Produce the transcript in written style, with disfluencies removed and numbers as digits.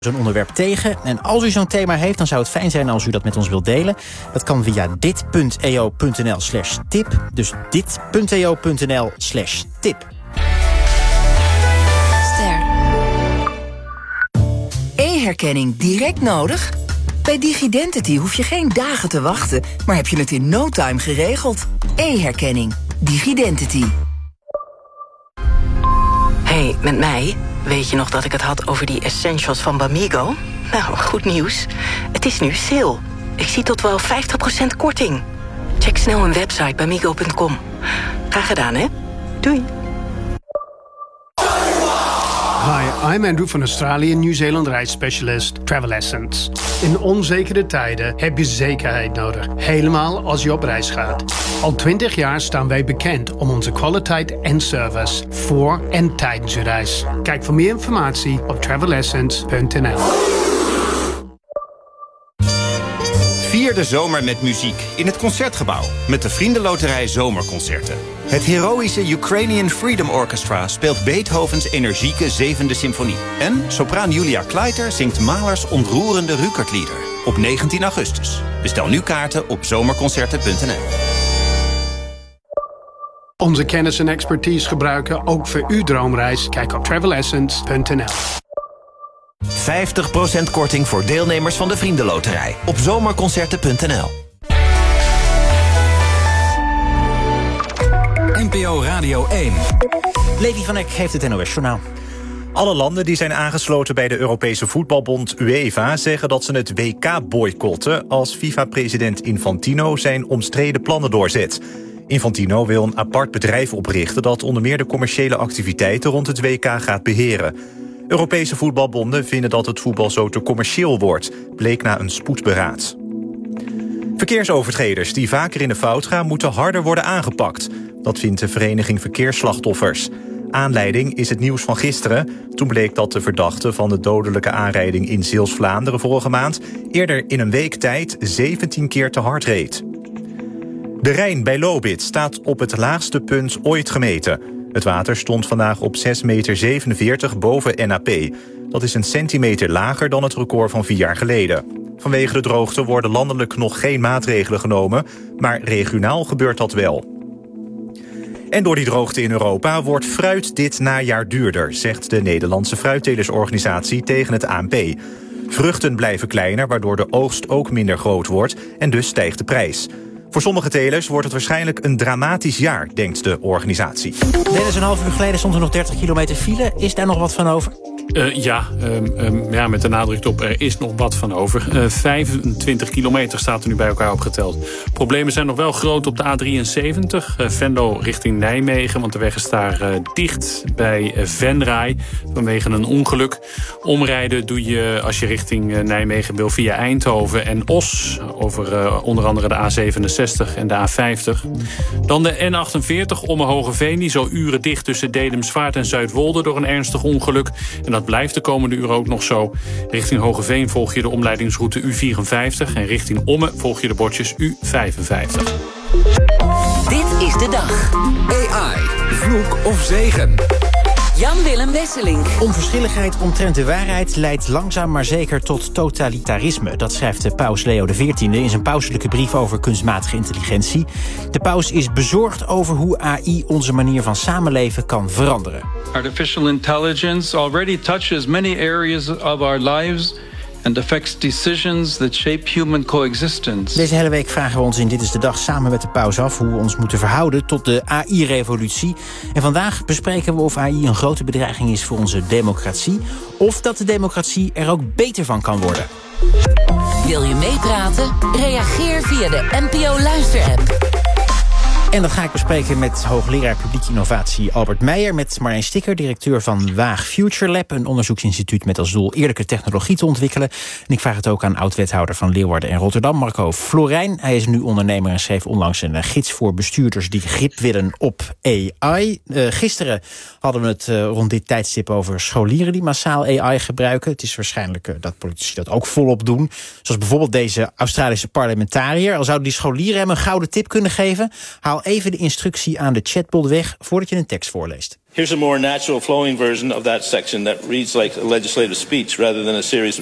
zo'n onderwerp tegen. En als u zo'n thema heeft, dan zou het fijn zijn als u dat met ons wilt delen. Dat kan via dit.eo.nl/tip. Dus dit.eo.nl/tip. E-herkenning direct nodig? Bij Digidentity hoef je geen dagen te wachten, maar heb je het in no time geregeld. E-herkenning. Digidentity. Hey, met mij? Weet je nog dat ik het had over die essentials van Bamigo? Nou, goed nieuws. Het is nu sale. Ik zie tot wel 50% korting. Check snel hun website bamigo.com. Graag gedaan, hè? Doei. Hi, I'm Andrew van Australië, Nieuw-Zeeland reisspecialist Travel Essence. In onzekere tijden heb je zekerheid nodig, helemaal als je op reis gaat. Al 20 jaar staan wij bekend om onze kwaliteit en service voor en tijdens je reis. Kijk voor meer informatie op travelessence.nl. Vier de zomer met muziek in het Concertgebouw met de Vriendenloterij Zomerconcerten. Het heroïsche Ukrainian Freedom Orchestra speelt Beethovens energieke 7e symfonie. En sopraan Julia Kleiter zingt Mahlers ontroerende Rückertlieder op 19 augustus. Bestel nu kaarten op zomerconcerten.nl. Onze kennis en expertise gebruiken ook voor uw droomreis. Kijk op travelessence.nl. 50% korting voor deelnemers van de Vriendenloterij op zomerconcerten.nl. NPO Radio 1. Levi van Eck heeft het NOS-journaal. Alle landen die zijn aangesloten bij de Europese voetbalbond UEFA zeggen dat ze het WK boycotten als FIFA-president Infantino zijn omstreden plannen doorzet. Infantino wil een apart bedrijf oprichten dat onder meer de commerciële activiteiten rond het WK gaat beheren. Europese voetbalbonden vinden dat het voetbal zo te commercieel wordt, bleek na een spoedberaad. Verkeersovertreders die vaker in de fout gaan moeten harder worden aangepakt. Dat vindt de vereniging Verkeersslachtoffers. Aanleiding is het nieuws van gisteren. Toen bleek dat de verdachte van de dodelijke aanrijding in Zeeuws-Vlaanderen vorige maand eerder in een week tijd 17 keer te hard reed. De Rijn bij Lobith staat op het laagste punt ooit gemeten. Het water stond vandaag op 6,47 meter boven NAP. Dat is een centimeter lager dan het record van 4 jaar geleden. Vanwege de droogte worden landelijk nog geen maatregelen genomen, maar regionaal gebeurt dat wel. En door die droogte in Europa wordt fruit dit najaar duurder, zegt de Nederlandse fruittelersorganisatie tegen het ANP. Vruchten blijven kleiner, waardoor de oogst ook minder groot wordt en dus stijgt de prijs. Voor sommige telers wordt het waarschijnlijk een dramatisch jaar, denkt de organisatie. Dennis, een half uur geleden stond er nog 30 kilometer file. Is daar nog wat van over? Ja, met de nadruk op er is nog wat van over. 25 kilometer staat er nu bij elkaar opgeteld. Problemen zijn nog wel groot op de A73. Venlo richting Nijmegen, want de weg is daar dicht bij Venray vanwege een ongeluk. Omrijden doe je als je richting Nijmegen wil via Eindhoven en Os. Over onder andere de A67 en de A50. Dan de N48 Ommen-Hogeveen, die zo uren dicht tussen Dedemsvaart en Zuidwolde door een ernstig ongeluk. En dat blijft de komende uren ook nog zo. Richting Hogeveen volg je de omleidingsroute U54 en richting Ommen volg je de bordjes U55. Dit is de dag. AI, vloek of zegen? Jan-Willem Wesseling. Onverschilligheid omtrent de waarheid leidt langzaam maar zeker tot totalitarisme. Dat schrijft de paus Leo XIV in zijn pauselijke brief over kunstmatige intelligentie. De paus is bezorgd over hoe AI onze manier van samenleven kan veranderen. Artificial intelligence already touches many areas of our lives and affects decisions that shape human coexistence. Deze hele week vragen we ons in Dit is de Dag samen met de paus af hoe we ons moeten verhouden tot de AI-revolutie. En vandaag bespreken we of AI een grote bedreiging is voor onze democratie, of dat de democratie er ook beter van kan worden. Wil je meepraten? Reageer via de NPO Luister-app. En dat ga ik bespreken met hoogleraar publieke innovatie Albert Meijer, met Marijn Sticker, directeur van Waag Future Lab, een onderzoeksinstituut met als doel eerlijke technologie te ontwikkelen. En ik vraag het ook aan oud-wethouder van Leeuwarden en Rotterdam, Marco Florijn. Hij is nu ondernemer en schreef onlangs een gids voor bestuurders die grip willen op AI. Gisteren hadden we het rond dit tijdstip over scholieren die massaal AI gebruiken. Het is waarschijnlijk dat politici dat ook volop doen. Zoals bijvoorbeeld deze Australische parlementariër. Al zouden die scholieren hem een gouden tip kunnen geven: haal Haal even de instructie aan de chatbot weg voordat je een tekst voorleest. Here's a more natural flowing version of that section that reads like a legislative speech rather than a series of